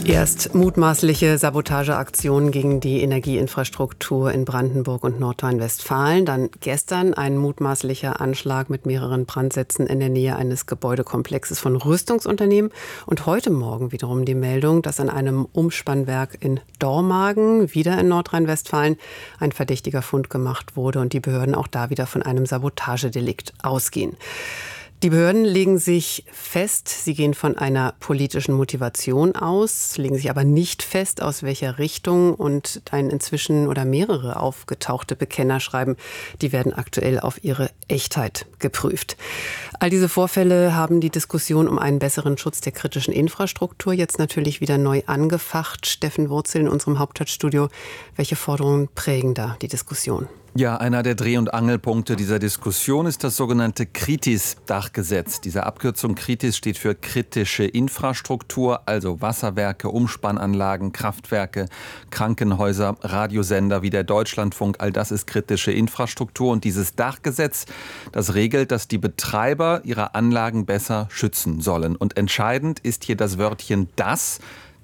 Erst mutmaßliche Sabotageaktionen gegen die Energieinfrastruktur in Brandenburg und Nordrhein-Westfalen. Dann gestern ein mutmaßlicher Anschlag mit mehreren Brandsätzen in der Nähe eines Gebäudekomplexes von Rüstungsunternehmen. Und heute Morgen wiederum die Meldung, dass an einem Umspannwerk in Dormagen, wieder in Nordrhein-Westfalen, ein verdächtiger Fund gemacht wurde und die Behörden auch da wieder von einem Sabotagedelikt ausgehen. Die Behörden legen sich fest, sie gehen von einer politischen Motivation aus, legen sich aber nicht fest, aus welcher Richtung, und ein inzwischen oder mehrere aufgetauchte Bekennerschreiben, die werden aktuell auf ihre Echtheit geprüft. All diese Vorfälle haben die Diskussion um einen besseren Schutz der kritischen Infrastruktur jetzt natürlich wieder neu angefacht. Steffen Wurzel in unserem Hauptstadtstudio. Welche Forderungen prägen da die Diskussion? Ja, einer der Dreh- und Angelpunkte dieser Diskussion ist das sogenannte KRITIS-Dachgesetz. Diese Abkürzung KRITIS steht für kritische Infrastruktur, also Wasserwerke, Umspannanlagen, Kraftwerke, Krankenhäuser, Radiosender wie der Deutschlandfunk. All das ist kritische Infrastruktur. Und dieses Dachgesetz, das regelt, dass die Betreiber ihre Anlagen besser schützen sollen. Und entscheidend ist hier das Wörtchen dass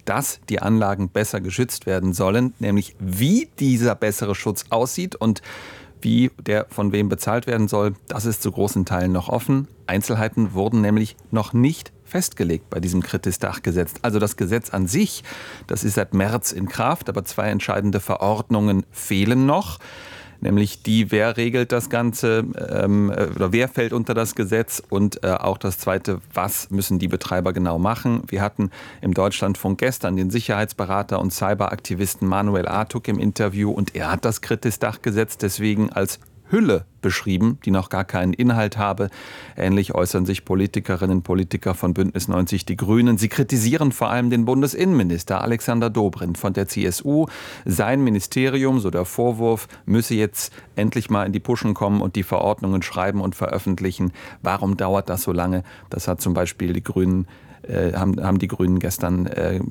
die Anlagen besser geschützt werden sollen, nämlich wie dieser bessere Schutz aussieht und wie der von wem bezahlt werden soll, das ist zu großen Teilen noch offen. Einzelheiten wurden nämlich noch nicht festgelegt bei diesem KRITIS-Dachgesetz. Also das Gesetz an sich, das ist seit März in Kraft, aber zwei entscheidende Verordnungen fehlen noch. Nämlich die, wer regelt das Ganze oder wer fällt unter das Gesetz, und auch das Zweite, was müssen die Betreiber genau machen. Wir hatten im Deutschlandfunk gestern den Sicherheitsberater und Cyberaktivisten Manuel Artuk im Interview, und er hat das KRITIS-Dachgesetz deswegen als Hülle beschrieben, die noch gar keinen Inhalt habe. Ähnlich äußern sich Politikerinnen und Politiker von Bündnis 90 Die Grünen. Sie kritisieren vor allem den Bundesinnenminister Alexander Dobrindt von der CSU. Sein Ministerium, so der Vorwurf, müsse jetzt endlich mal in die Puschen kommen und die Verordnungen schreiben und veröffentlichen. Warum dauert das so lange? Das hat zum Beispiel die Grünen haben die Grünen gestern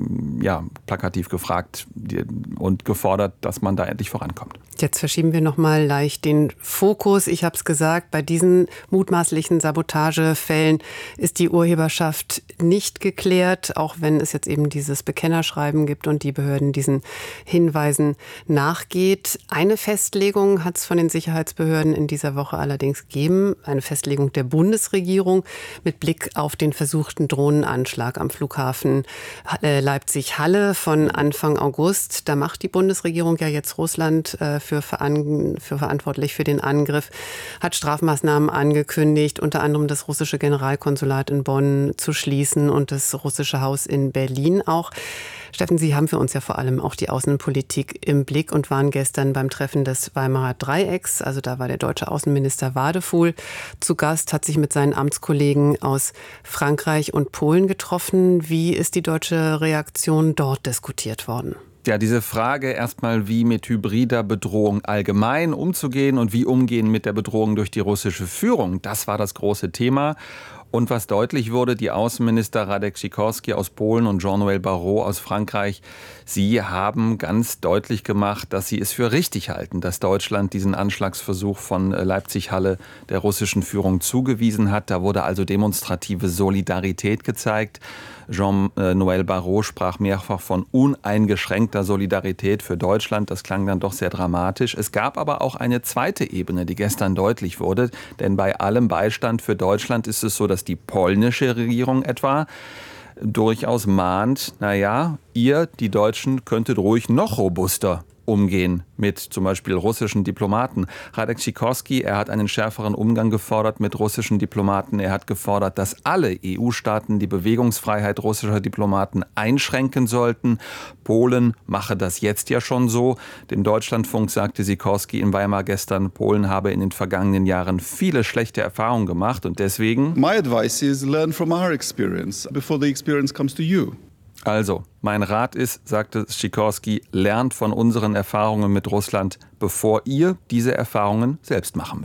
plakativ gefragt und gefordert, dass man da endlich vorankommt. Jetzt verschieben wir noch mal leicht den Fokus. Ich habe es gesagt, bei diesen mutmaßlichen Sabotagefällen ist die Urheberschaft nicht geklärt, auch wenn es jetzt eben dieses Bekennerschreiben gibt und die Behörden diesen Hinweisen nachgeht. Eine Festlegung hat es von den Sicherheitsbehörden in dieser Woche allerdings gegeben, eine Festlegung der Bundesregierung mit Blick auf den versuchten Drohnenanschlag am Flughafen Leipzig-Halle von Anfang August. Da macht die Bundesregierung ja jetzt Russland für verantwortlich für den Angriff, hat Strafmaßnahmen angekündigt, unter anderem das russische Generalkonsulat in Bonn zu schließen und das russische Haus in Berlin auch. Steffen, Sie haben für uns ja vor allem auch die Außenpolitik im Blick und waren gestern beim Treffen des Weimarer Dreiecks, also da war der deutsche Außenminister Wadefuhl zu Gast, hat sich mit seinen Amtskollegen aus Frankreich und Polen getroffen. Wie ist die deutsche Reaktion dort diskutiert worden? Ja, diese Frage erstmal, wie mit hybrider Bedrohung allgemein umzugehen und wie umgehen mit der Bedrohung durch die russische Führung, das war das große Thema. Und was deutlich wurde, die Außenminister Radek Sikorski aus Polen und Jean-Noël Barrot aus Frankreich, sie haben ganz deutlich gemacht, dass sie es für richtig halten, dass Deutschland diesen Anschlagsversuch von Leipzig-Halle der russischen Führung zugewiesen hat. Da wurde also demonstrative Solidarität gezeigt. Jean-Noël Barrot sprach mehrfach von uneingeschränkter Solidarität für Deutschland. Das klang dann doch sehr dramatisch. Es gab aber auch eine zweite Ebene, die gestern deutlich wurde. Denn bei allem Beistand für Deutschland ist es so, dass die polnische Regierung etwa durchaus mahnt, ihr, die Deutschen, könntet ruhig noch robuster umgehen mit zum Beispiel russischen Diplomaten. Radek Sikorski, er hat einen schärferen Umgang gefordert mit russischen Diplomaten. Er hat gefordert, dass alle EU-Staaten die Bewegungsfreiheit russischer Diplomaten einschränken sollten. Polen mache das jetzt ja schon so. Dem Deutschlandfunk sagte Sikorski in Weimar gestern, Polen habe in den vergangenen Jahren viele schlechte Erfahrungen gemacht und deswegen... My advice is learn from our experience before the experience comes to you. Also, mein Rat ist, sagte Sikorski, lernt von unseren Erfahrungen mit Russland, bevor ihr diese Erfahrungen selbst machen müsst.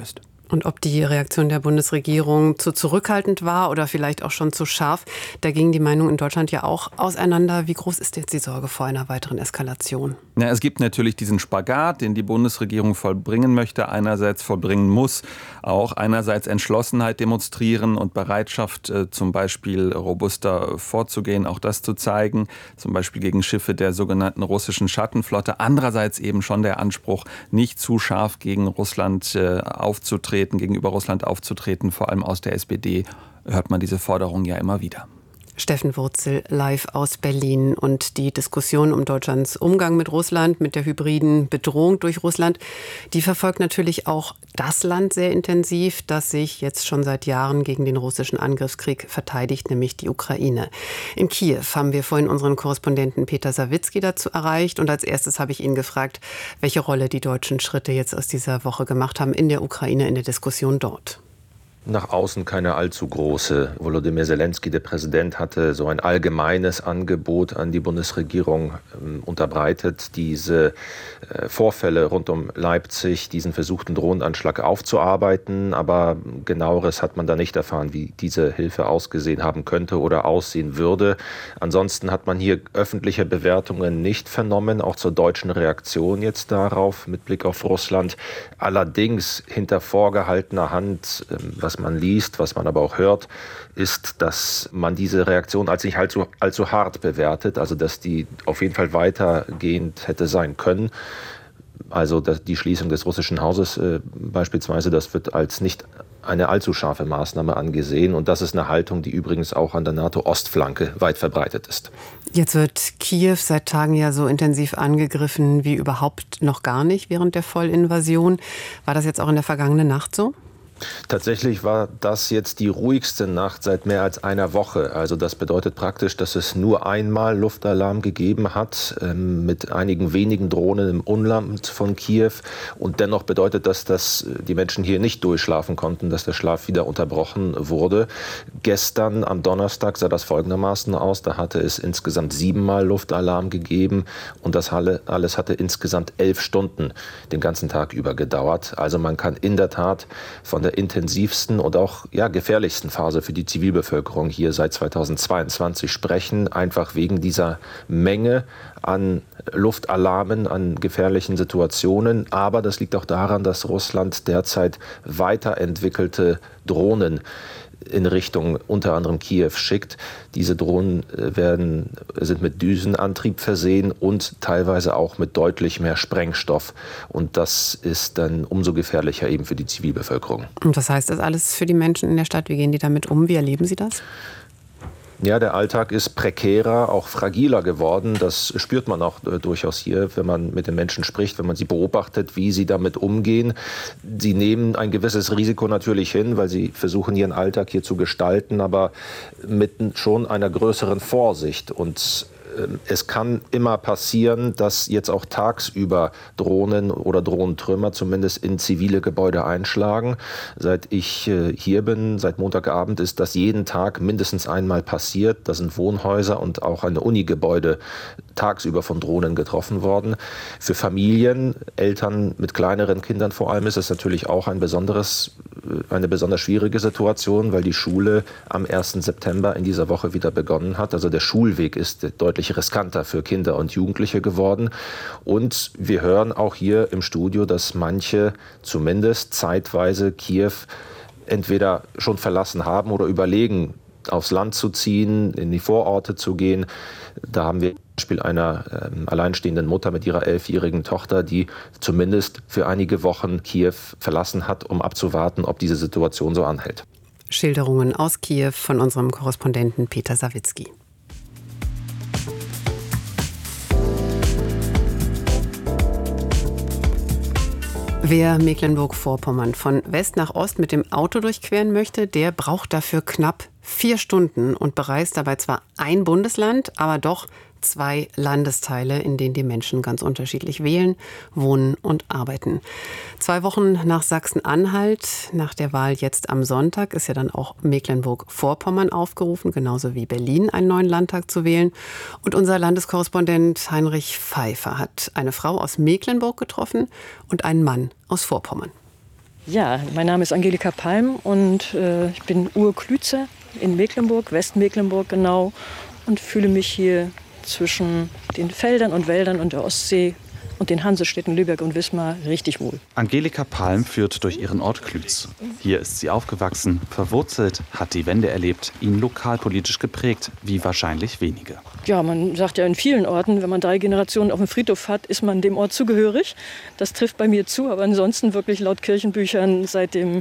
Und ob die Reaktion der Bundesregierung zu zurückhaltend war oder vielleicht auch schon zu scharf, da gingen die Meinungen in Deutschland ja auch auseinander. Wie groß ist jetzt die Sorge vor einer weiteren Eskalation? Ja, es gibt natürlich diesen Spagat, den die Bundesregierung vollbringen möchte, einerseits vollbringen muss, auch einerseits Entschlossenheit demonstrieren und Bereitschaft, zum Beispiel robuster vorzugehen, auch das zu zeigen, zum Beispiel gegen Schiffe der sogenannten russischen Schattenflotte. Andererseits eben schon der Anspruch, nicht zu scharf gegen Russland gegenüber Russland aufzutreten. Vor allem aus der SPD hört man diese Forderung ja immer wieder. Steffen Wurzel live aus Berlin. Und die Diskussion um Deutschlands Umgang mit Russland, mit der hybriden Bedrohung durch Russland, die verfolgt natürlich auch das Land sehr intensiv, das sich jetzt schon seit Jahren gegen den russischen Angriffskrieg verteidigt, nämlich die Ukraine. In Kiew haben wir vorhin unseren Korrespondenten Peter Sawicki dazu erreicht. Und als erstes habe ich ihn gefragt, welche Rolle die deutschen Schritte jetzt aus dieser Woche gemacht haben in der Ukraine, in der Diskussion dort. Nach außen keine allzu große. Volodymyr Zelensky, der Präsident, hatte so ein allgemeines Angebot an die Bundesregierung unterbreitet, diese Vorfälle rund um Leipzig, diesen versuchten Drohnenanschlag aufzuarbeiten. Aber genaueres hat man da nicht erfahren, wie diese Hilfe ausgesehen haben könnte oder aussehen würde. Ansonsten hat man hier öffentliche Bewertungen nicht vernommen, auch zur deutschen Reaktion jetzt darauf mit Blick auf Russland. Allerdings hinter vorgehaltener Hand, was man liest, was man aber auch hört, ist, dass man diese Reaktion als nicht allzu hart bewertet, also dass die auf jeden Fall weitergehend hätte sein können. Also die Schließung des russischen Hauses beispielsweise, das wird als nicht eine allzu scharfe Maßnahme angesehen. Und das ist eine Haltung, die übrigens auch an der NATO-Ostflanke weit verbreitet ist. Jetzt wird Kiew seit Tagen ja so intensiv angegriffen wie überhaupt noch gar nicht während der Vollinvasion. War das jetzt auch in der vergangenen Nacht so? Tatsächlich war das jetzt die ruhigste Nacht seit mehr als einer Woche. Also das bedeutet praktisch, dass es nur einmal Luftalarm gegeben hat, mit einigen wenigen Drohnen im Umland von Kiew. Und dennoch bedeutet das, dass die Menschen hier nicht durchschlafen konnten, dass der Schlaf wieder unterbrochen wurde. Gestern am Donnerstag sah das folgendermaßen aus. Da hatte es insgesamt 7-mal Luftalarm gegeben und das alles hatte insgesamt 11 Stunden den ganzen Tag über gedauert. Also man kann in der Tat von der intensivsten und auch gefährlichsten Phase für die Zivilbevölkerung hier seit 2022 sprechen, einfach wegen dieser Menge an Luftalarmen, an gefährlichen Situationen. Aber das liegt auch daran, dass Russland derzeit weiterentwickelte Drohnen in Richtung unter anderem Kiew schickt. Diese Drohnen sind mit Düsenantrieb versehen und teilweise auch mit deutlich mehr Sprengstoff. Und das ist dann umso gefährlicher eben für die Zivilbevölkerung. Und was heißt das alles für die Menschen in der Stadt? Wie gehen die damit um? Wie erleben sie das? Ja, der Alltag ist prekärer, auch fragiler geworden. Das spürt man auch durchaus hier, wenn man mit den Menschen spricht, wenn man sie beobachtet, wie sie damit umgehen. Sie nehmen ein gewisses Risiko natürlich hin, weil sie versuchen, ihren Alltag hier zu gestalten, aber mit schon einer größeren Vorsicht. Und es kann immer passieren, dass jetzt auch tagsüber Drohnen oder Drohnentrümmer zumindest in zivile Gebäude einschlagen. Seit ich hier bin, seit Montagabend, ist das jeden Tag mindestens einmal passiert. Da sind Wohnhäuser und auch ein Unigebäude tagsüber von Drohnen getroffen worden. Für Familien, Eltern mit kleineren Kindern vor allem, ist es natürlich auch eine besonders schwierige Situation, weil die Schule am 1. September in dieser Woche wieder begonnen hat. Also der Schulweg ist deutlich riskanter für Kinder und Jugendliche geworden. Und wir hören auch hier im Studio, dass manche zumindest zeitweise Kiew entweder schon verlassen haben oder überlegen, aufs Land zu ziehen, in die Vororte zu gehen. Da haben wir zum Beispiel einer alleinstehenden Mutter mit ihrer 11-jährigen Tochter, die zumindest für einige Wochen Kiew verlassen hat, um abzuwarten, ob diese Situation so anhält. Schilderungen aus Kiew von unserem Korrespondenten Peter Sawicki. Wer Mecklenburg-Vorpommern von West nach Ost mit dem Auto durchqueren möchte, der braucht dafür knapp 4 Stunden und bereist dabei zwar ein Bundesland, aber doch 2 Landesteile, in denen die Menschen ganz unterschiedlich wählen, wohnen und arbeiten. 2 Wochen nach Sachsen-Anhalt, nach der Wahl jetzt am Sonntag, ist ja dann auch Mecklenburg-Vorpommern aufgerufen, genauso wie Berlin, einen neuen Landtag zu wählen. Und unser Landeskorrespondent Heinrich Pfeiffer hat eine Frau aus Mecklenburg getroffen und einen Mann aus Vorpommern. Ja, mein Name ist Angelika Palm und ich bin Urklützer in Mecklenburg, Westmecklenburg genau, und fühle mich hier zwischen den Feldern und Wäldern und der Ostsee und den Hansestädten Lübeck und Wismar richtig wohl. Angelika Palm führt durch ihren Ort Klütz. Hier ist sie aufgewachsen, verwurzelt, hat die Wende erlebt, ihn lokalpolitisch geprägt, wie wahrscheinlich wenige. Ja, man sagt ja in vielen Orten, wenn man 3 Generationen auf dem Friedhof hat, ist man dem Ort zugehörig. Das trifft bei mir zu, aber ansonsten wirklich laut Kirchenbüchern seit dem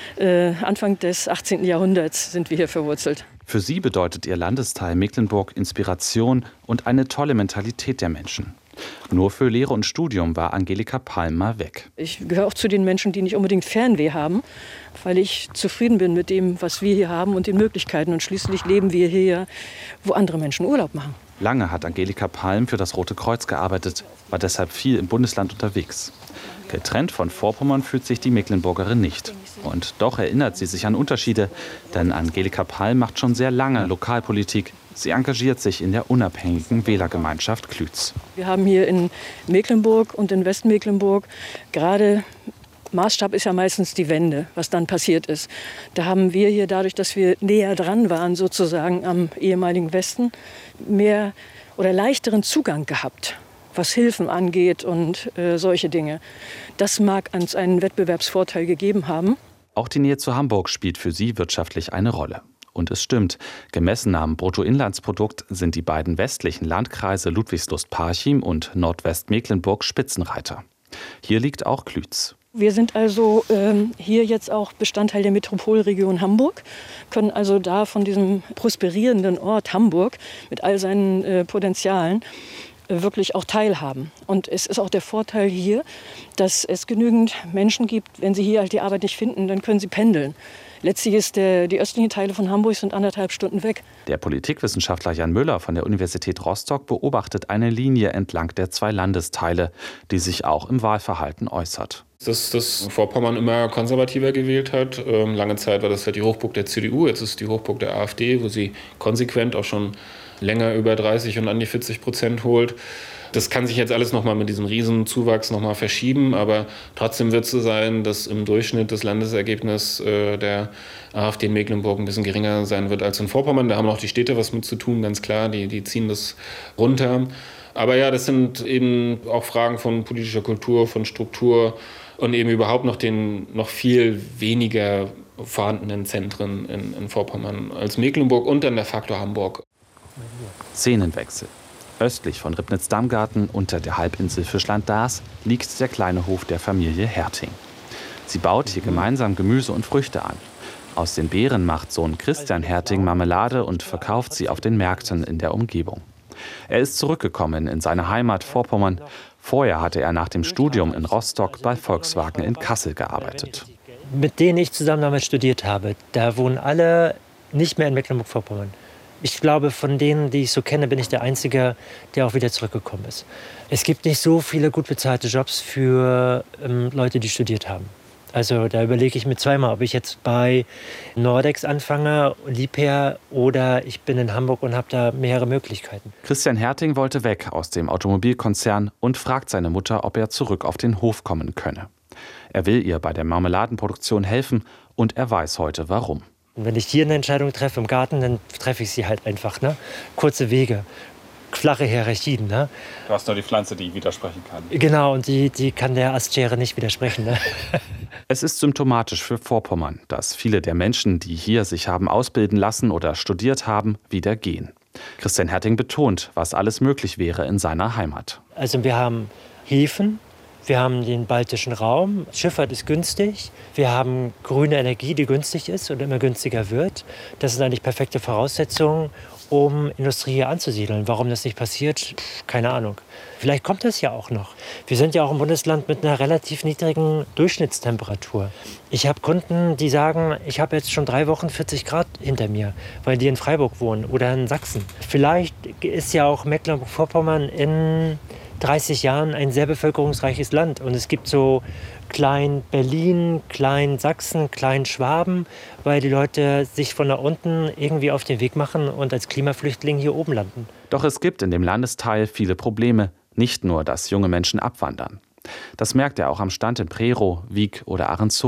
Anfang des 18. Jahrhunderts sind wir hier verwurzelt. Für sie bedeutet ihr Landesteil Mecklenburg Inspiration und eine tolle Mentalität der Menschen. Nur für Lehre und Studium war Angelika Palm mal weg. Ich gehöre auch zu den Menschen, die nicht unbedingt Fernweh haben, weil ich zufrieden bin mit dem, was wir hier haben und den Möglichkeiten. Und schließlich leben wir hier, wo andere Menschen Urlaub machen. Lange hat Angelika Palm für das Rote Kreuz gearbeitet, war deshalb viel im Bundesland unterwegs. Getrennt von Vorpommern fühlt sich die Mecklenburgerin nicht. Und doch erinnert sie sich an Unterschiede, denn Angelika Palm macht schon sehr lange Lokalpolitik. Sie engagiert sich in der unabhängigen Wählergemeinschaft Klütz. Wir haben hier in Mecklenburg und in Westmecklenburg gerade, Maßstab ist ja meistens die Wende, was dann passiert ist. Da haben wir hier, dadurch, dass wir näher dran waren sozusagen am ehemaligen Westen, mehr oder leichteren Zugang gehabt, was Hilfen angeht und solche Dinge. Das mag uns einen Wettbewerbsvorteil gegeben haben. Auch die Nähe zu Hamburg spielt für sie wirtschaftlich eine Rolle. Und es stimmt, gemessen am Bruttoinlandsprodukt sind die beiden westlichen Landkreise Ludwigslust-Parchim und Nordwestmecklenburg Spitzenreiter. Hier liegt auch Klütz. Wir sind also hier jetzt auch Bestandteil der Metropolregion Hamburg, können also da von diesem prosperierenden Ort Hamburg mit all seinen Potenzialen wirklich auch teilhaben. Und es ist auch der Vorteil hier, dass es genügend Menschen gibt, wenn sie hier halt die Arbeit nicht finden, dann können sie pendeln. Letztlich ist die östlichen Teile von Hamburg sind 1,5 Stunden weg. Der Politikwissenschaftler Jan Müller von der Universität Rostock beobachtet eine Linie entlang der 2 Landesteile, die sich auch im Wahlverhalten äußert. Dass Vorpommern immer konservativer gewählt hat. Lange Zeit war das halt die Hochburg der CDU, jetzt ist die Hochburg der AfD, wo sie konsequent auch schon länger über 30% und an die 40% holt. Das kann sich jetzt alles nochmal mit diesem Riesenzuwachs nochmal verschieben, aber trotzdem wird es so sein, dass im Durchschnitt das Landesergebnis der AfD in Mecklenburg ein bisschen geringer sein wird als in Vorpommern. Da haben auch die Städte was mit zu tun, ganz klar, die ziehen das runter. Aber ja, das sind eben auch Fragen von politischer Kultur, von Struktur und eben überhaupt noch viel weniger vorhandenen Zentren in Vorpommern als Mecklenburg und dann der Faktor Hamburg. Szenenwechsel. Östlich von Ribnitz-Damgarten unter der Halbinsel Fischland-Dars liegt der kleine Hof der Familie Herting. Sie baut hier gemeinsam Gemüse und Früchte an. Aus den Beeren macht Sohn Christian Herting Marmelade und verkauft sie auf den Märkten in der Umgebung. Er ist zurückgekommen in seine Heimat Vorpommern. Vorher hatte er nach dem Studium in Rostock bei Volkswagen in Kassel gearbeitet. Mit denen ich zusammen damals studiert habe, da wohnen alle nicht mehr in Mecklenburg-Vorpommern. Ich glaube, von denen, die ich so kenne, bin ich der Einzige, der auch wieder zurückgekommen ist. Es gibt nicht so viele gut bezahlte Jobs für Leute, die studiert haben. Also da überlege ich mir zweimal, ob ich jetzt bei Nordex anfange, Liebherr, oder ich bin in Hamburg und habe da mehrere Möglichkeiten. Christian Herting wollte weg aus dem Automobilkonzern und fragt seine Mutter, ob er zurück auf den Hof kommen könne. Er will ihr bei der Marmeladenproduktion helfen und er weiß heute, warum. Und wenn ich hier eine Entscheidung treffe im Garten, dann treffe ich sie halt einfach. Ne? Kurze Wege, flache Hierarchien. Ne? Du hast nur die Pflanze, die widersprechen kann. Genau, und die kann der Astschere nicht widersprechen. Ne? Es ist symptomatisch für Vorpommern, dass viele der Menschen, die hier sich haben ausbilden lassen oder studiert haben, wieder gehen. Christian Herting betont, was alles möglich wäre in seiner Heimat. Also wir haben Häfen. Wir haben den baltischen Raum, Schifffahrt ist günstig. Wir haben grüne Energie, die günstig ist und immer günstiger wird. Das sind eigentlich perfekte Voraussetzungen, um Industrie hier anzusiedeln. Warum das nicht passiert, keine Ahnung. Vielleicht kommt das ja auch noch. Wir sind ja auch ein Bundesland mit einer relativ niedrigen Durchschnittstemperatur. Ich habe Kunden, die sagen, ich habe jetzt schon 3 Wochen 40 Grad hinter mir, weil die in Freiburg wohnen oder in Sachsen. Vielleicht ist ja auch Mecklenburg-Vorpommern in 30 Jahren ein sehr bevölkerungsreiches Land. Und es gibt so Klein Berlin, Klein Sachsen, Klein Schwaben, weil die Leute sich von da unten irgendwie auf den Weg machen und als Klimaflüchtling hier oben landen. Doch es gibt in dem Landesteil viele Probleme. Nicht nur, dass junge Menschen abwandern. Das merkt er auch am Stand in Prerow, Wiek oder Ahrenshoop.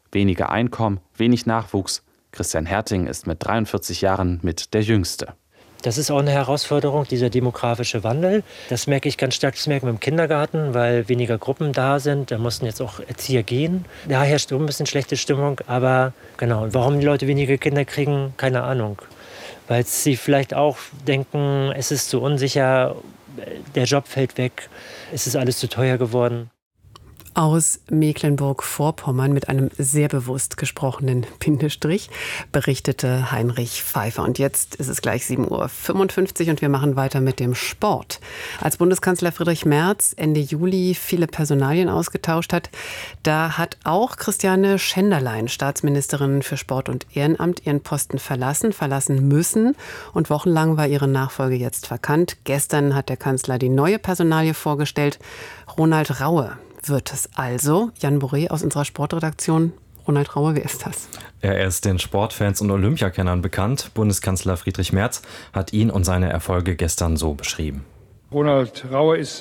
Weniger Einkommen, wenig Nachwuchs. Christian Herting ist mit 43 Jahren mit der Jüngste. Das ist auch eine Herausforderung, dieser demografische Wandel. Das merke ich ganz stark, das merken wir im Kindergarten, weil weniger Gruppen da sind. Da mussten jetzt auch Erzieher gehen. Da herrscht ein bisschen schlechte Stimmung. Aber genau, warum die Leute weniger Kinder kriegen, keine Ahnung. Weil sie vielleicht auch denken, es ist zu unsicher, der Job fällt weg, es ist alles zu teuer geworden. Aus Mecklenburg-Vorpommern mit einem sehr bewusst gesprochenen Bindestrich berichtete Heinrich Pfeiffer. Und jetzt ist es gleich 7:55 Uhr und wir machen weiter mit dem Sport. Als Bundeskanzler Friedrich Merz Ende Juli viele Personalien ausgetauscht hat, da hat auch Christiane Schenderlein, Staatsministerin für Sport und Ehrenamt, ihren Posten verlassen müssen. Und wochenlang war ihre Nachfolge jetzt vakant. Gestern hat der Kanzler die neue Personalie vorgestellt, Ronald Raue. Wird es also? Jan Boré aus unserer Sportredaktion. Ronald Raue, wer ist das? Er ist den Sportfans und Olympiakennern bekannt. Bundeskanzler Friedrich Merz hat ihn und seine Erfolge gestern so beschrieben. Ronald Raue ist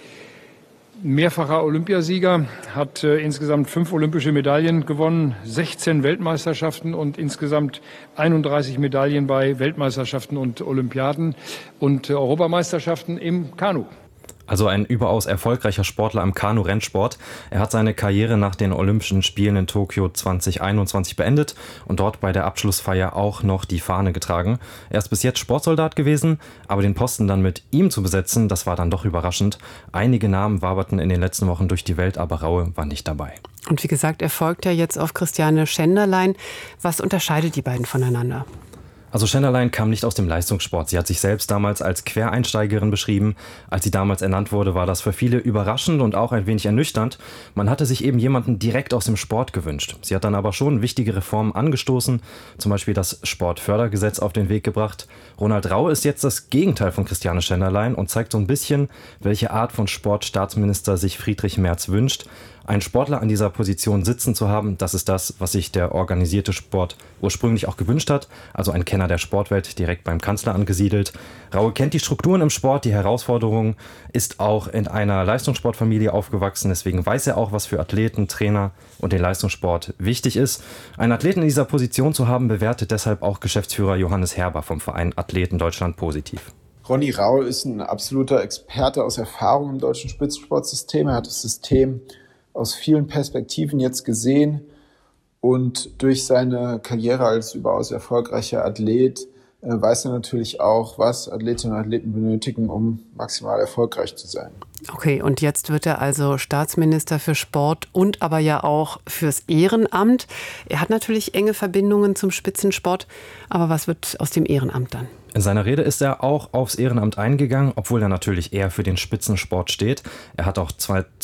mehrfacher Olympiasieger, hat insgesamt 5 olympische Medaillen gewonnen, 16 Weltmeisterschaften und insgesamt 31 Medaillen bei Weltmeisterschaften und Olympiaden und Europameisterschaften im Kanu. Also ein überaus erfolgreicher Sportler im Kanu-Rennsport. Er hat seine Karriere nach den Olympischen Spielen in Tokio 2021 beendet und dort bei der Abschlussfeier auch noch die Fahne getragen. Er ist bis jetzt Sportsoldat gewesen, aber den Posten dann mit ihm zu besetzen, das war dann doch überraschend. Einige Namen waberten in den letzten Wochen durch die Welt, aber Raue war nicht dabei. Und wie gesagt, er folgt ja jetzt auf Christiane Schenderlein. Was unterscheidet die beiden voneinander? Also Schenderlein kam nicht aus dem Leistungssport. Sie hat sich selbst damals als Quereinsteigerin beschrieben. Als sie damals ernannt wurde, war das für viele überraschend und auch ein wenig ernüchternd. Man hatte sich eben jemanden direkt aus dem Sport gewünscht. Sie hat dann aber schon wichtige Reformen angestoßen, zum Beispiel das Sportfördergesetz auf den Weg gebracht. Ronald Raue ist jetzt das Gegenteil von Christiane Schenderlein und zeigt so ein bisschen, welche Art von Sportstaatsminister sich Friedrich Merz wünscht. Einen Sportler an dieser Position sitzen zu haben, das ist das, was sich der organisierte Sport ursprünglich auch gewünscht hat. Also ein Kenner der Sportwelt, direkt beim Kanzler angesiedelt. Raue kennt die Strukturen im Sport, die Herausforderungen, ist auch in einer Leistungssportfamilie aufgewachsen. Deswegen weiß er auch, was für Athleten, Trainer und den Leistungssport wichtig ist. Einen Athleten in dieser Position zu haben, bewertet deshalb auch Geschäftsführer Johannes Herber vom Verein Athleten Deutschland positiv. Ronny Raue ist ein absoluter Experte aus Erfahrung im deutschen Spitzensportsystem. Er hat das System aus vielen Perspektiven jetzt gesehen und durch seine Karriere als überaus erfolgreicher Athlet weiß er natürlich auch, was Athletinnen und Athleten benötigen, um maximal erfolgreich zu sein. Okay, und jetzt wird er also Staatsminister für Sport und aber ja auch fürs Ehrenamt. Er hat natürlich enge Verbindungen zum Spitzensport, aber was wird aus dem Ehrenamt dann? In seiner Rede ist er auch aufs Ehrenamt eingegangen, obwohl er natürlich eher für den Spitzensport steht. Er hat auch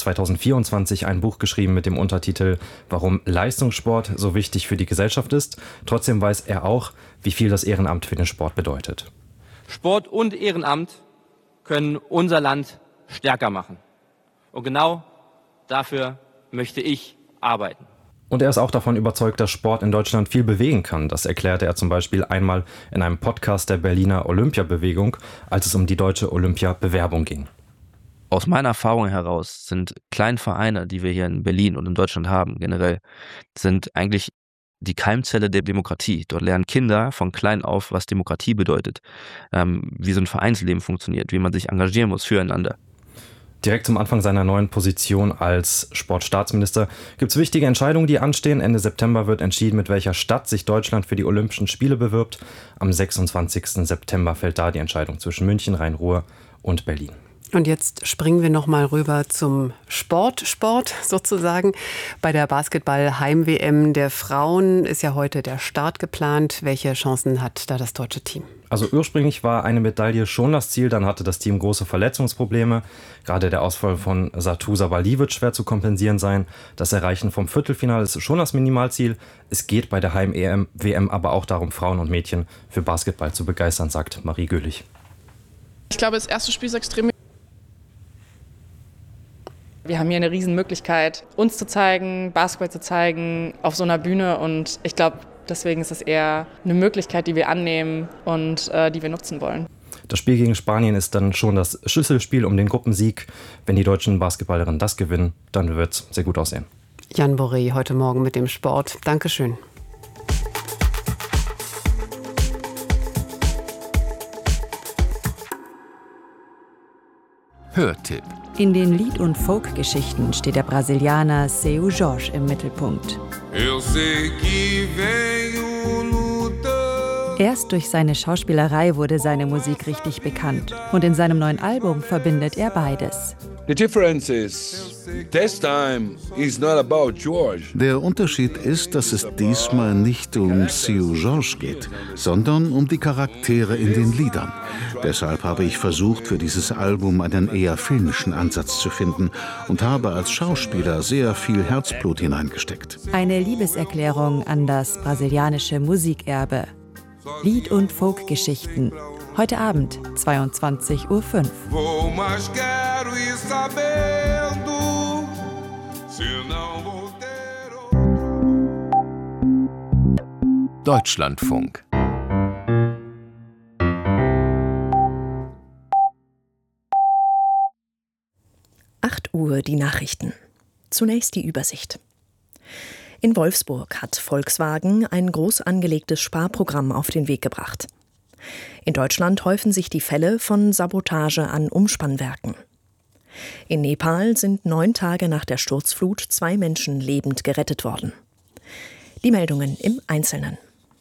2024 ein Buch geschrieben mit dem Untertitel »Warum Leistungssport so wichtig für die Gesellschaft ist«. Trotzdem weiß er auch, wie viel das Ehrenamt für den Sport bedeutet. Sport und Ehrenamt können unser Land stärker machen. Und genau dafür möchte ich arbeiten. Und er ist auch davon überzeugt, dass Sport in Deutschland viel bewegen kann. Das erklärte er zum Beispiel einmal in einem Podcast der Berliner Olympiabewegung, als es um die deutsche Olympiabewerbung ging. Aus meiner Erfahrung heraus sind kleine Vereine, die wir hier in Berlin und in Deutschland haben, generell, sind eigentlich die Keimzelle der Demokratie. Dort lernen Kinder von klein auf, was Demokratie bedeutet, wie so ein Vereinsleben funktioniert, wie man sich engagieren muss füreinander. Direkt zum Anfang seiner neuen Position als Sportstaatsminister gibt es wichtige Entscheidungen, die anstehen. Ende September wird entschieden, mit welcher Stadt sich Deutschland für die Olympischen Spiele bewirbt. Am 26. September fällt da die Entscheidung zwischen München, Rhein-Ruhr und Berlin. Und jetzt springen wir noch mal rüber zum Sport sozusagen. Bei der Basketball-Heim-WM der Frauen ist ja heute der Start geplant. Welche Chancen hat da das deutsche Team? Also ursprünglich war eine Medaille schon das Ziel, dann hatte das Team große Verletzungsprobleme. Gerade der Ausfall von Satou Sabali wird schwer zu kompensieren sein. Das Erreichen vom Viertelfinale ist schon das Minimalziel. Es geht bei der Heim-WM aber auch darum, Frauen und Mädchen für Basketball zu begeistern, sagt Marie Göhlich. Ich glaube, das erste Spiel ist extrem. Wir haben hier eine Riesenmöglichkeit, uns zu zeigen, Basketball zu zeigen auf so einer Bühne und ich glaube, deswegen ist es eher eine Möglichkeit, die wir annehmen und die wir nutzen wollen. Das Spiel gegen Spanien ist dann schon das Schlüsselspiel um den Gruppensieg. Wenn die deutschen Basketballerinnen das gewinnen, dann wird es sehr gut aussehen. Jan Boré heute Morgen mit dem Sport. Dankeschön. Hörtipp. In den Lied- und Folk-Geschichten steht der Brasilianer Seu Jorge im Mittelpunkt. Erst durch seine Schauspielerei wurde seine Musik richtig bekannt. Und in seinem neuen Album verbindet er beides. Der Unterschied ist, dass es diesmal nicht um Seu Jorge geht, sondern um die Charaktere in den Liedern. Deshalb habe ich versucht, für dieses Album einen eher filmischen Ansatz zu finden und habe als Schauspieler sehr viel Herzblut hineingesteckt. Eine Liebeserklärung an das brasilianische Musikerbe. Lied- und Folk-Geschichten. Heute Abend, 22:05 Uhr. Deutschlandfunk. Uhr die Nachrichten. Zunächst die Übersicht. In Wolfsburg hat Volkswagen ein groß angelegtes Sparprogramm auf den Weg gebracht. In Deutschland häufen sich die Fälle von Sabotage an Umspannwerken. In Nepal sind 9 Tage nach der Sturzflut 2 Menschen lebend gerettet worden. Die Meldungen im Einzelnen.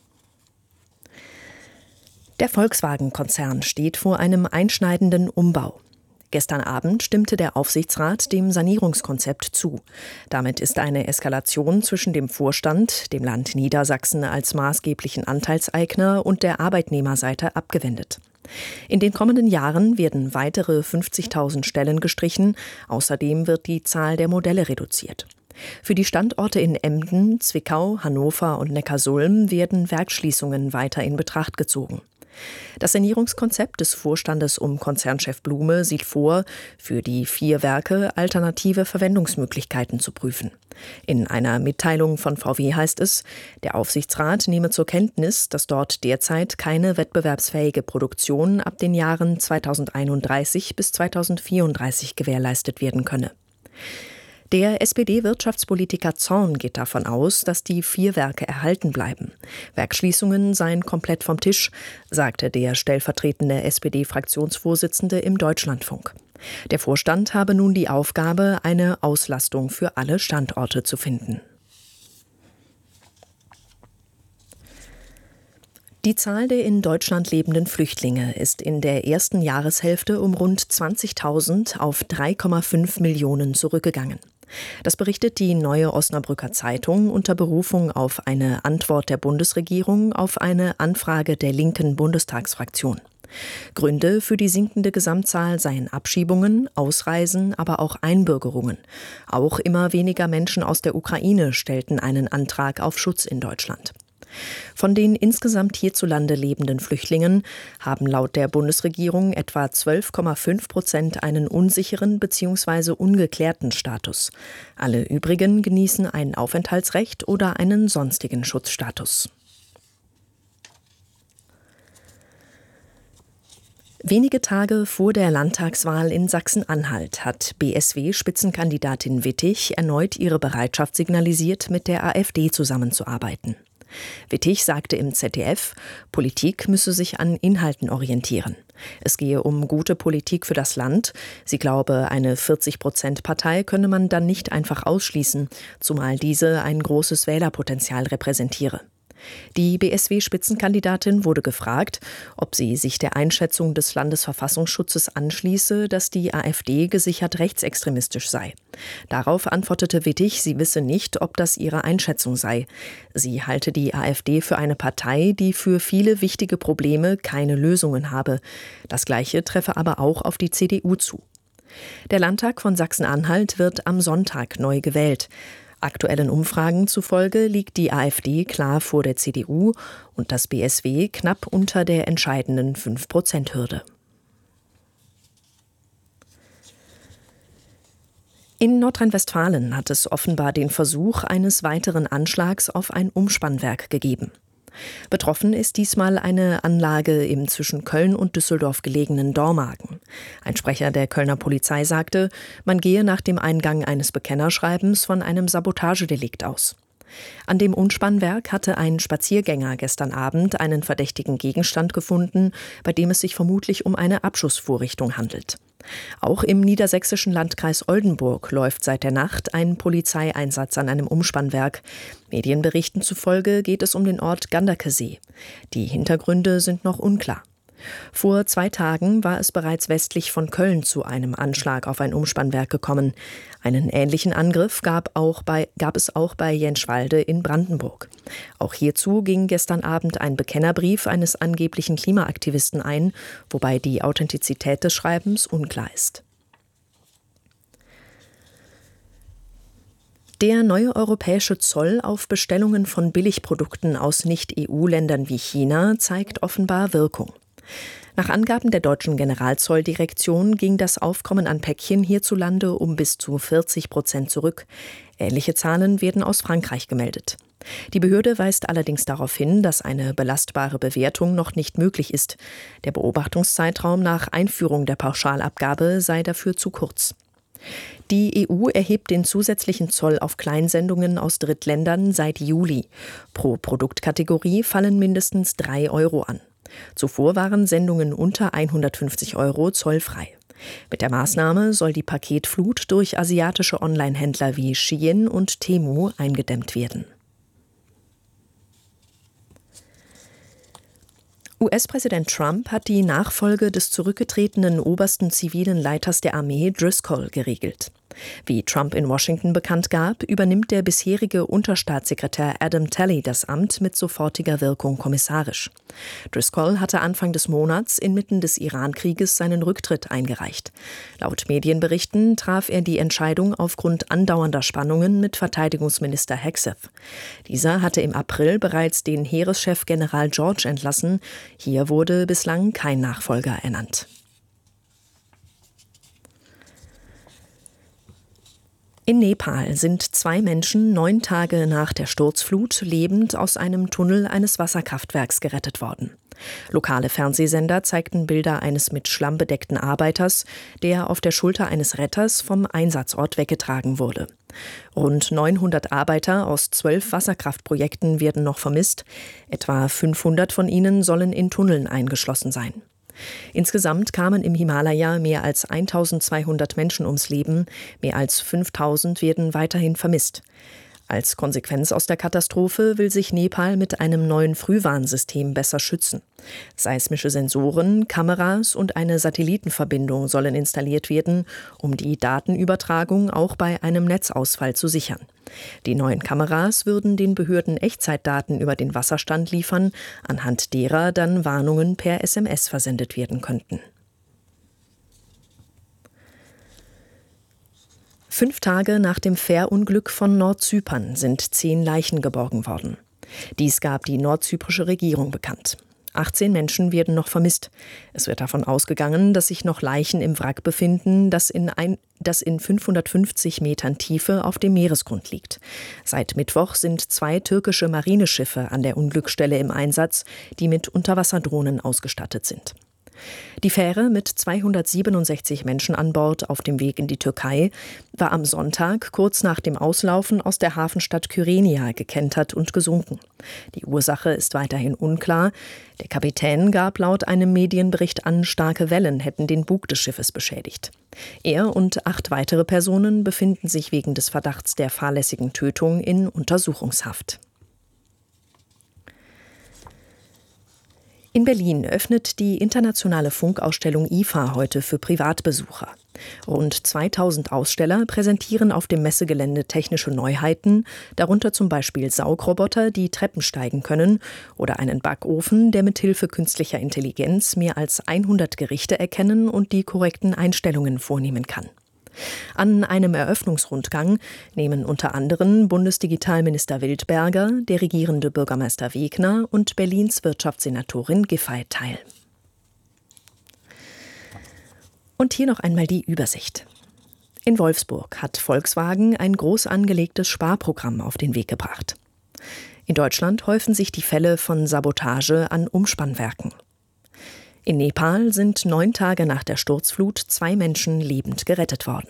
Der Volkswagen-Konzern steht vor einem einschneidenden Umbau. Gestern Abend stimmte der Aufsichtsrat dem Sanierungskonzept zu. Damit ist eine Eskalation zwischen dem Vorstand, dem Land Niedersachsen als maßgeblichen Anteilseigner und der Arbeitnehmerseite abgewendet. In den kommenden Jahren werden weitere 50.000 Stellen gestrichen. Außerdem wird die Zahl der Modelle reduziert. Für die Standorte in Emden, Zwickau, Hannover und Neckarsulm werden Werksschließungen weiter in Betracht gezogen. Das Sanierungskonzept des Vorstandes um Konzernchef Blume sieht vor, für die 4 Werke alternative Verwendungsmöglichkeiten zu prüfen. In einer Mitteilung von VW heißt es, der Aufsichtsrat nehme zur Kenntnis, dass dort derzeit keine wettbewerbsfähige Produktion ab den Jahren 2031 bis 2034 gewährleistet werden könne. Der SPD-Wirtschaftspolitiker Zorn geht davon aus, dass die 4 Werke erhalten bleiben. Werksschließungen seien komplett vom Tisch, sagte der stellvertretende SPD-Fraktionsvorsitzende im Deutschlandfunk. Der Vorstand habe nun die Aufgabe, eine Auslastung für alle Standorte zu finden. Die Zahl der in Deutschland lebenden Flüchtlinge ist in der ersten Jahreshälfte um rund 20.000 auf 3,5 Millionen zurückgegangen. Das berichtet die Neue Osnabrücker Zeitung unter Berufung auf eine Antwort der Bundesregierung auf eine Anfrage der linken Bundestagsfraktion. Gründe für die sinkende Gesamtzahl seien Abschiebungen, Ausreisen, aber auch Einbürgerungen. Auch immer weniger Menschen aus der Ukraine stellten einen Antrag auf Schutz in Deutschland. Von den insgesamt hierzulande lebenden Flüchtlingen haben laut der Bundesregierung etwa 12,5% einen unsicheren bzw. ungeklärten Status. Alle übrigen genießen ein Aufenthaltsrecht oder einen sonstigen Schutzstatus. Wenige Tage vor der Landtagswahl in Sachsen-Anhalt hat BSW-Spitzenkandidatin Wittig erneut ihre Bereitschaft signalisiert, mit der AfD zusammenzuarbeiten. Wittig sagte im ZDF, Politik müsse sich an Inhalten orientieren. Es gehe um gute Politik für das Land. Sie glaube, eine 40%-Partei könne man dann nicht einfach ausschließen, zumal diese ein großes Wählerpotenzial repräsentiere. Die BSW-Spitzenkandidatin wurde gefragt, ob sie sich der Einschätzung des Landesverfassungsschutzes anschließe, dass die AfD gesichert rechtsextremistisch sei. Darauf antwortete Wittig, sie wisse nicht, ob das ihre Einschätzung sei. Sie halte die AfD für eine Partei, die für viele wichtige Probleme keine Lösungen habe. Das Gleiche treffe aber auch auf die CDU zu. Der Landtag von Sachsen-Anhalt wird am Sonntag neu gewählt. Aktuellen Umfragen zufolge liegt die AfD klar vor der CDU und das BSW knapp unter der entscheidenden 5%-Hürde. In Nordrhein-Westfalen hat es offenbar den Versuch eines weiteren Anschlags auf ein Umspannwerk gegeben. Betroffen ist diesmal eine Anlage im zwischen Köln und Düsseldorf gelegenen Dormagen. Ein Sprecher der Kölner Polizei sagte, man gehe nach dem Eingang eines Bekennerschreibens von einem Sabotagedelikt aus. An dem Umspannwerk hatte ein Spaziergänger gestern Abend einen verdächtigen Gegenstand gefunden, bei dem es sich vermutlich um eine Abschussvorrichtung handelt. Auch im niedersächsischen Landkreis Oldenburg läuft seit der Nacht ein Polizeieinsatz an einem Umspannwerk. Medienberichten zufolge geht es um den Ort Ganderkesee. Die Hintergründe sind noch unklar. Vor 2 Tagen war es bereits westlich von Köln zu einem Anschlag auf ein Umspannwerk gekommen. Einen ähnlichen Angriff gab es auch bei Jenschwalde in Brandenburg. Auch hierzu ging gestern Abend ein Bekennerbrief eines angeblichen Klimaaktivisten ein, wobei die Authentizität des Schreibens unklar ist. Der neue europäische Zoll auf Bestellungen von Billigprodukten aus Nicht-EU-Ländern wie China zeigt offenbar Wirkung. Nach Angaben der deutschen Generalzolldirektion ging das Aufkommen an Päckchen hierzulande um bis zu 40% zurück. Ähnliche Zahlen werden aus Frankreich gemeldet. Die Behörde weist allerdings darauf hin, dass eine belastbare Bewertung noch nicht möglich ist. Der Beobachtungszeitraum nach Einführung der Pauschalabgabe sei dafür zu kurz. Die EU erhebt den zusätzlichen Zoll auf Kleinsendungen aus Drittländern seit Juli. Pro Produktkategorie fallen mindestens 3 € an. Zuvor waren Sendungen unter 150 € zollfrei. Mit der Maßnahme soll die Paketflut durch asiatische Onlinehändler wie Shein und Temu eingedämmt werden. US-Präsident Trump hat die Nachfolge des zurückgetretenen obersten zivilen Leiters der Armee Driscoll geregelt. Wie Trump in Washington bekannt gab, übernimmt der bisherige Unterstaatssekretär Adam Talley das Amt mit sofortiger Wirkung kommissarisch. Driscoll hatte Anfang des Monats inmitten des Iran-Krieges seinen Rücktritt eingereicht. Laut Medienberichten traf er die Entscheidung aufgrund andauernder Spannungen mit Verteidigungsminister Hegseth. Dieser hatte im April bereits den Heereschef General George entlassen. Hier wurde bislang kein Nachfolger ernannt. In Nepal sind 2 Menschen 9 Tage nach der Sturzflut lebend aus einem Tunnel eines Wasserkraftwerks gerettet worden. Lokale Fernsehsender zeigten Bilder eines mit Schlamm bedeckten Arbeiters, der auf der Schulter eines Retters vom Einsatzort weggetragen wurde. Rund 900 Arbeiter aus 12 Wasserkraftprojekten werden noch vermisst. Etwa 500 von ihnen sollen in Tunneln eingeschlossen sein. Insgesamt kamen im Himalaya mehr als 1200 Menschen ums Leben, mehr als 5000 werden weiterhin vermisst. Als Konsequenz aus der Katastrophe will sich Nepal mit einem neuen Frühwarnsystem besser schützen. Seismische Sensoren, Kameras und eine Satellitenverbindung sollen installiert werden, um die Datenübertragung auch bei einem Netzausfall zu sichern. Die neuen Kameras würden den Behörden Echtzeitdaten über den Wasserstand liefern, anhand derer dann Warnungen per SMS versendet werden könnten. 5 Tage nach dem Fährunglück von Nordzypern sind 10 Leichen geborgen worden. Dies gab die nordzyprische Regierung bekannt. 18 Menschen werden noch vermisst. Es wird davon ausgegangen, dass sich noch Leichen im Wrack befinden, das in 550 Metern Tiefe auf dem Meeresgrund liegt. Seit Mittwoch sind 2 türkische Marineschiffe an der Unglücksstelle im Einsatz, die mit Unterwasserdrohnen ausgestattet sind. Die Fähre mit 267 Menschen an Bord auf dem Weg in die Türkei war am Sonntag kurz nach dem Auslaufen aus der Hafenstadt Kyrenia gekentert und gesunken. Die Ursache ist weiterhin unklar. Der Kapitän gab laut einem Medienbericht an, starke Wellen hätten den Bug des Schiffes beschädigt. Er und 8 weitere Personen befinden sich wegen des Verdachts der fahrlässigen Tötung in Untersuchungshaft. In Berlin öffnet die internationale Funkausstellung IFA heute für Privatbesucher. Rund 2000 Aussteller präsentieren auf dem Messegelände technische Neuheiten, darunter zum Beispiel Saugroboter, die Treppen steigen können, oder einen Backofen, der mit Hilfe künstlicher Intelligenz mehr als 100 Gerichte erkennen und die korrekten Einstellungen vornehmen kann. An einem Eröffnungsrundgang nehmen unter anderem Bundesdigitalminister Wildberger, der regierende Bürgermeister Wegner und Berlins Wirtschaftssenatorin Giffey teil. Und hier noch einmal die Übersicht. In Wolfsburg hat Volkswagen ein groß angelegtes Sparprogramm auf den Weg gebracht. In Deutschland häufen sich die Fälle von Sabotage an Umspannwerken. In Nepal sind 9 Tage nach der Sturzflut 2 Menschen lebend gerettet worden.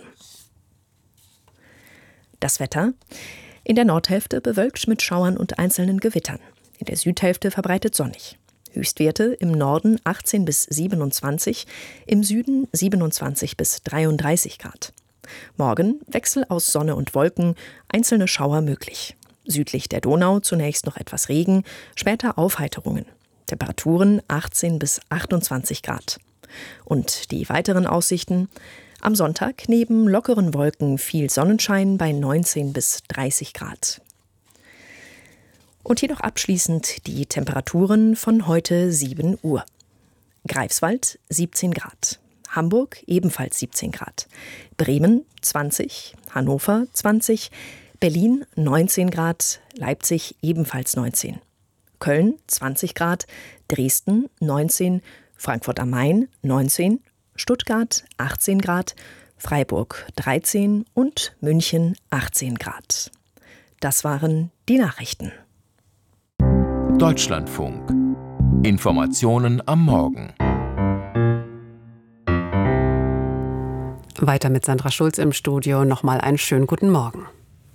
Das Wetter: In der Nordhälfte bewölkt mit Schauern und einzelnen Gewittern. In der Südhälfte verbreitet sonnig. Höchstwerte im Norden 18 bis 27, im Süden 27 bis 33 Grad. Morgen Wechsel aus Sonne und Wolken, einzelne Schauer möglich. Südlich der Donau zunächst noch etwas Regen, später Aufheiterungen. Temperaturen 18 bis 28 Grad. Und die weiteren Aussichten: Am Sonntag neben lockeren Wolken viel Sonnenschein bei 19 bis 30 Grad. Und hier noch abschließend die Temperaturen von heute 7 Uhr. Greifswald 17 Grad. Hamburg ebenfalls 17 Grad. Bremen 20, Hannover 20, Berlin 19 Grad, Leipzig ebenfalls 19. Köln 20 Grad, Dresden 19, Frankfurt am Main 19, Stuttgart 18 Grad, Freiburg 13 und München 18 Grad. Das waren die Nachrichten. Deutschlandfunk. Informationen am Morgen. Weiter mit Sandra Schulz im Studio. Nochmal einen schönen guten Morgen.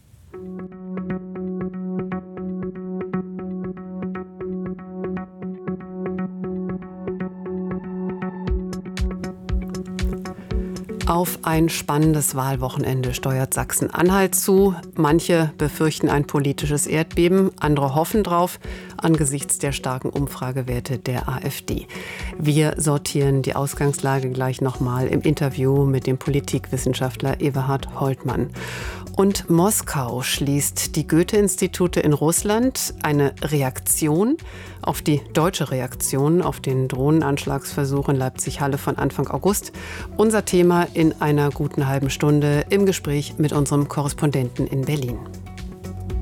Auf ein spannendes Wahlwochenende steuert Sachsen-Anhalt zu. Manche befürchten ein politisches Erdbeben, andere hoffen drauf, angesichts der starken Umfragewerte der AfD. Wir sortieren die Ausgangslage gleich nochmal im Interview mit dem Politikwissenschaftler Eberhard Holtmann. Und Moskau schließt die Goethe-Institute in Russland. Eine Reaktion auf die deutsche Reaktion auf den Drohnenanschlagsversuch in Leipzig-Halle von Anfang August. Unser Thema in einer guten halben Stunde im Gespräch mit unserem Korrespondenten in Berlin.